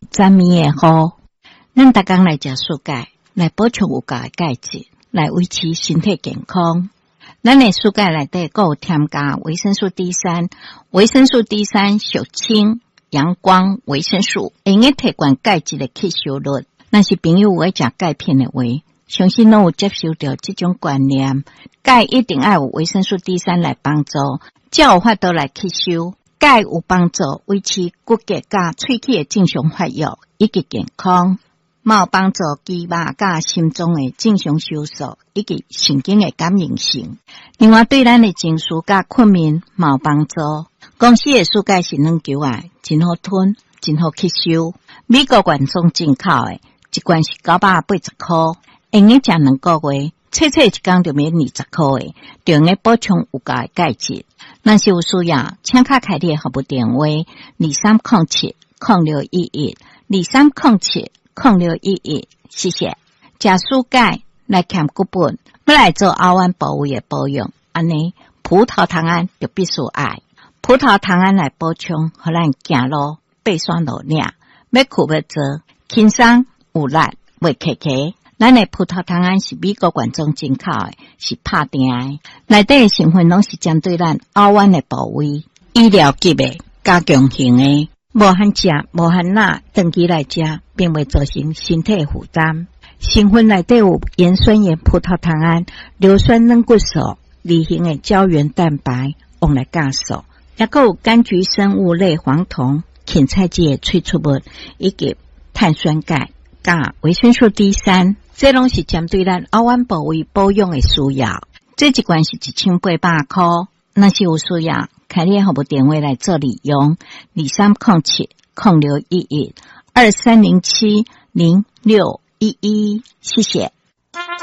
昨暝的雨，咱逐工来食蔬菜，来补充有够的钙质，来维持身体健康。咱的蔬菜内底还有添加维生素 D3， 维生素 D3 属氢、阳光维生素，会用提悬钙质的吸收率。若是朋友有爱食钙片的话，相信拢有接受到这种观念，钙一定要有维生素 D3 来帮助，才有法度来吸收。钙有帮助维持骨骼甲喙齿的正常发育以及健康，嘛有帮助肌肉甲心脏的正常收缩以及神经的感应性。另外对咱的情绪甲困眠嘛有帮助。公司的蔬菜是软球啊，真好吞，真好吸收。美国原装进口的，一罐是980块，用个食2个月，切一天就免20块的，就用个补充有够的钙质。若是有需要，请卡开的服务电话23070611 23070611，谢谢。食蔬菜来减骨本，要来做后弯部位的保养，安尼葡萄糖胺就必须爱。葡萄糖胺来补充，互咱行路爬山路领，要去要做，轻松有力，袂客气。咱的葡萄糖胺是美国原装进口的，是拍定的，内底的成分拢是针对咱后弯的部位，医疗级的、加强型的，无限食、无限钠，长期来食，并未造成身体负担。成分内底有盐酸盐葡萄糖胺、硫酸软骨素、离型的胶原蛋白，用来加速，也还有柑橘生物类黄酮、芹菜汁的萃取物，以及碳酸钙、加维生素 D3。这拢是针对咱后弯部位保养的需要，这一罐是1800块。若是有需要，开列服务电话来做利用，23070611 23070611，谢谢。